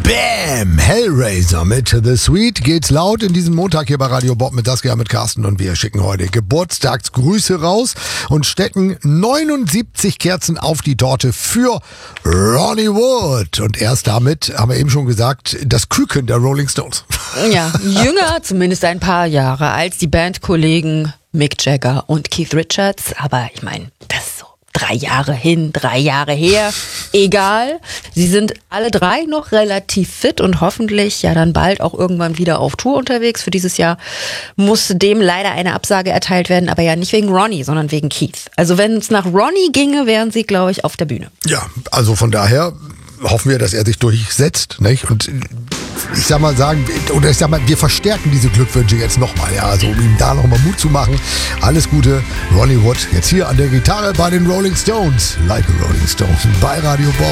Bam! Hellraiser mit The Sweet geht's laut in diesem Montag hier bei Radio Bob mit Saskia, mit Carsten, und wir schicken heute Geburtstagsgrüße raus und stecken 79 Kerzen auf die Torte für Ronnie Wood. Und erst damit, haben wir eben schon gesagt, das Küken der Rolling Stones. Ja, jünger, zumindest ein paar Jahre, als die Bandkollegen Mick Jagger und Keith Richards. Aber ich meine, das ist so 3 Jahre hin, 3 Jahre her. Egal. Sie sind alle 3 noch relativ fit und hoffentlich ja dann bald auch irgendwann wieder auf Tour unterwegs. Für dieses Jahr musste dem leider eine Absage erteilt werden, aber ja nicht wegen Ronnie, sondern wegen Keith. Also wenn es nach Ronnie ginge, wären sie, glaube ich, auf der Bühne. Ja, also von daher hoffen wir, dass er sich durchsetzt, nicht? Und ich sag mal, wir verstärken diese Glückwünsche jetzt nochmal, ja, also um ihm da nochmal Mut zu machen. Alles Gute, Ronnie Wood, jetzt hier an der Gitarre bei den Rolling Stones, like a Rolling Stone, bei Radio Bob.